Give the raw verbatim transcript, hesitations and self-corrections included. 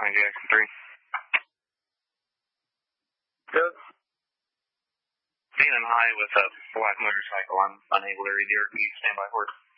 behind Jackson three. Good. Phantom high with a black motorcycle. I'm unable to read the R P. Stand by horse.